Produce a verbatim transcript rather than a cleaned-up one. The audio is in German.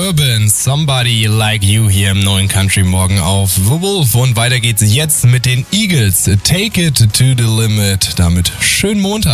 Urban, Somebody Like You hier im neuen Country Morgen auf The Wolf. Und weiter geht's jetzt mit den Eagles. Take it to the limit. Damit schönen Montag.